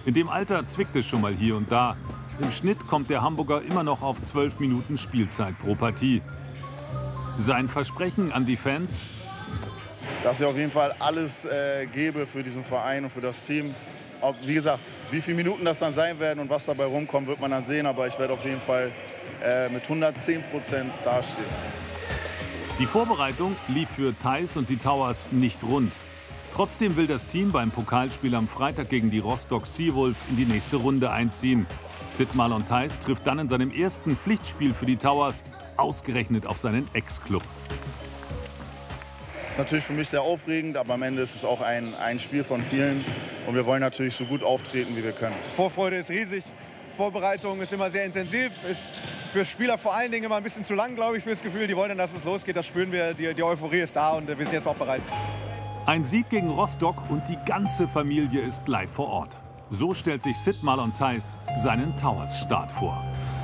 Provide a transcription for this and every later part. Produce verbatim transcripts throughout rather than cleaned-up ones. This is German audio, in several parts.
In dem Alter zwickt es schon mal hier und da. Im Schnitt kommt der Hamburger immer noch auf zwölf Minuten Spielzeit pro Partie. Sein Versprechen an die Fans? Dass ich auf jeden Fall alles äh, gebe für diesen Verein und für das Team. Ob, wie gesagt, wie viele Minuten das dann sein werden und was dabei rumkommt, wird man dann sehen. Aber ich werde auf jeden Fall äh, mit hundertzehn Prozent dastehen. Die Vorbereitung lief für Theis und die Towers nicht rund. Trotzdem will das Team beim Pokalspiel am Freitag gegen die Rostock Seawolves in die nächste Runde einziehen. Sid Marlon Theis trifft dann in seinem ersten Pflichtspiel für die Towers ausgerechnet auf seinen Ex-Club. Das ist natürlich für mich sehr aufregend, aber am Ende ist es auch ein, ein Spiel von vielen. Und wir wollen natürlich so gut auftreten, wie wir können. Vorfreude ist riesig. Vorbereitung ist immer sehr intensiv. Ist für Spieler vor allen Dingen immer ein bisschen zu lang, glaube ich, fürs Gefühl. Die wollen dann, dass es losgeht. Das spüren wir. Die, die Euphorie ist da und wir sind jetzt auch bereit. Ein Sieg gegen Rostock und die ganze Familie ist live vor Ort. So stellt sich Sid Marlon Theis seinen Towers-Start vor.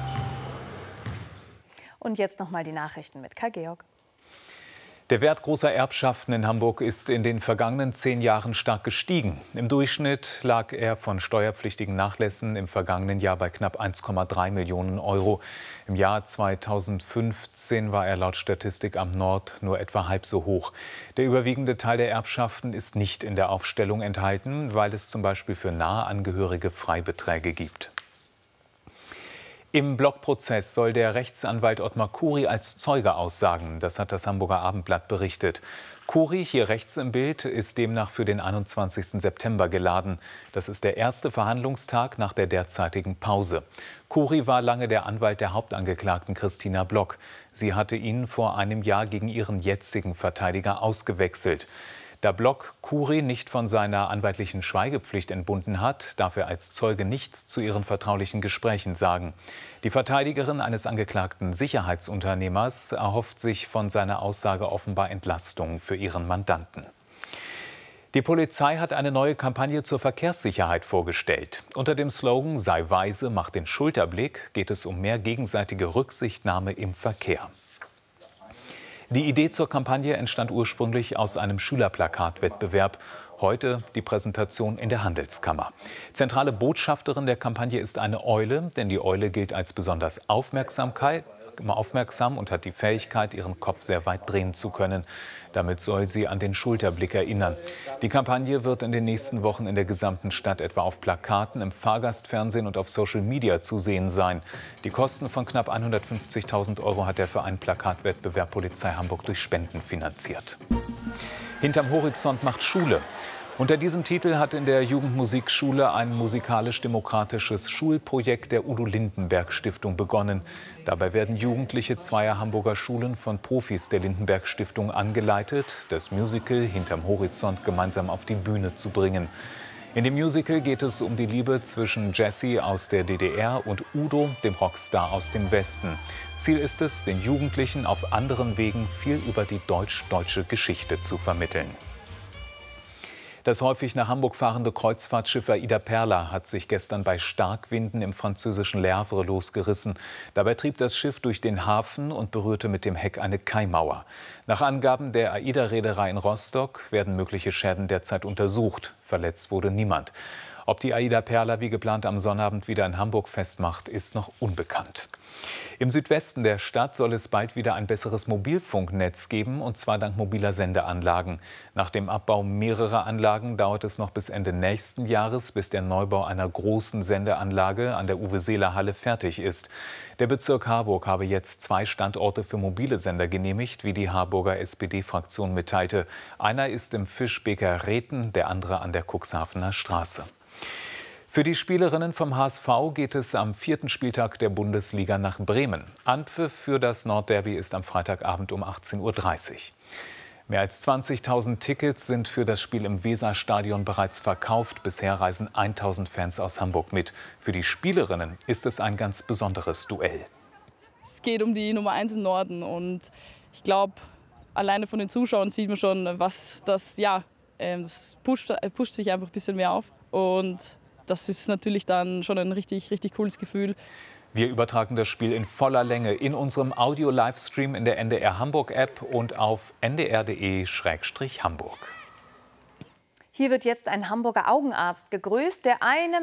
Und jetzt noch mal die Nachrichten mit Kai Georg. Der Wert großer Erbschaften in Hamburg ist in den vergangenen zehn Jahren stark gestiegen. Im Durchschnitt lag er von steuerpflichtigen Nachlässen im vergangenen Jahr bei knapp eins Komma drei Millionen Euro. Im Jahr zweitausendfünfzehn war er laut Statistikamt Nord nur etwa halb so hoch. Der überwiegende Teil der Erbschaften ist nicht in der Aufstellung enthalten, weil es zum Beispiel für nahe Angehörige Freibeträge gibt. Im Blockprozess soll der Rechtsanwalt Ottmar Khoury als Zeuge aussagen. Das hat das Hamburger Abendblatt berichtet. Khoury, hier rechts im Bild, ist demnach für den einundzwanzigsten September geladen. Das ist der erste Verhandlungstag nach der derzeitigen Pause. Khoury war lange der Anwalt der Hauptangeklagten Christina Block. Sie hatte ihn vor einem Jahr gegen ihren jetzigen Verteidiger ausgewechselt. Da Block Khoury nicht von seiner anwaltlichen Schweigepflicht entbunden hat, darf er als Zeuge nichts zu ihren vertraulichen Gesprächen sagen. Die Verteidigerin eines angeklagten Sicherheitsunternehmers erhofft sich von seiner Aussage offenbar Entlastung für ihren Mandanten. Die Polizei hat eine neue Kampagne zur Verkehrssicherheit vorgestellt. Unter dem Slogan „Sei weise, mach den Schulterblick“ geht es um mehr gegenseitige Rücksichtnahme im Verkehr. Die Idee zur Kampagne entstand ursprünglich aus einem Schülerplakatwettbewerb. Heute die Präsentation in der Handelskammer. Zentrale Botschafterin der Kampagne ist eine Eule, denn die Eule gilt als besonders Aufmerksamkeit, aufmerksam und hat die Fähigkeit, ihren Kopf sehr weit drehen zu können. Damit soll sie an den Schulterblick erinnern. Die Kampagne wird in den nächsten Wochen in der gesamten Stadt etwa auf Plakaten, im Fahrgastfernsehen und auf Social Media zu sehen sein. Die Kosten von knapp hundertfünfzigtausend Euro hat der Verein Plakatwettbewerb Polizei Hamburg durch Spenden finanziert. Hinterm Horizont macht Schule. Unter diesem Titel hat in der Jugendmusikschule ein musikalisch-demokratisches Schulprojekt der Udo-Lindenberg-Stiftung begonnen. Dabei werden Jugendliche zweier Hamburger Schulen von Profis der Lindenberg-Stiftung angeleitet, das Musical Hinterm Horizont gemeinsam auf die Bühne zu bringen. In dem Musical geht es um die Liebe zwischen Jessie aus der D D R und Udo, dem Rockstar aus dem Westen. Ziel ist es, den Jugendlichen auf anderen Wegen viel über die deutsch-deutsche Geschichte zu vermitteln. Das häufig nach Hamburg fahrende Kreuzfahrtschiff Aida Perla hat sich gestern bei Starkwinden im französischen Le Havre losgerissen. Dabei trieb das Schiff durch den Hafen und berührte mit dem Heck eine Kaimauer. Nach Angaben der Aida-Reederei in Rostock werden mögliche Schäden derzeit untersucht. Verletzt wurde niemand. Ob die Aida Perla wie geplant am Sonnabend wieder in Hamburg festmacht, ist noch unbekannt. Im Südwesten der Stadt soll es bald wieder ein besseres Mobilfunknetz geben, und zwar dank mobiler Sendeanlagen. Nach dem Abbau mehrerer Anlagen dauert es noch bis Ende nächsten Jahres, bis der Neubau einer großen Sendeanlage an der Uwe-Seeler-Halle fertig ist. Der Bezirk Harburg habe jetzt zwei Standorte für mobile Sender genehmigt, wie die Harburger S P D-Fraktion mitteilte. Einer ist im Fischbeker Reten, der andere an der Cuxhavener Straße. Für die Spielerinnen vom H S V geht es am vierten Spieltag der Bundesliga nach Bremen. Anpfiff für das Nordderby ist am Freitagabend um achtzehn Uhr dreißig. Mehr als zwanzigtausend Tickets sind für das Spiel im Weserstadion bereits verkauft. Bisher reisen tausend Fans aus Hamburg mit. Für die Spielerinnen ist es ein ganz besonderes Duell. Es geht um die Nummer eins im Norden und ich glaube, alleine von den Zuschauern sieht man schon, was das, ja, das pusht, pusht sich einfach ein bisschen mehr auf. Und das ist natürlich dann schon ein richtig, richtig cooles Gefühl. Wir übertragen das Spiel in voller Länge in unserem Audio-Livestream in der N D R Hamburg-App und auf n d r punkt d e Schrägstrich Hamburg. Hier wird jetzt ein Hamburger Augenarzt gegrüßt, der einem